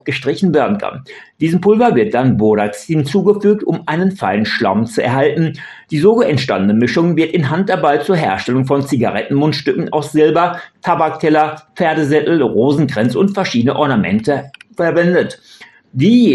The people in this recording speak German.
gestrichen werden kann. Diesem Pulver wird dann Borax hinzugefügt, um einen feinen Schlamm zu erhalten. Die so entstandene Mischung wird in Handarbeit zur Herstellung von Zigarettenmundstücken aus Silber, Tabakteller, Pferdesättel, Rosenkränze und verschiedene Ornamente verwendet. Die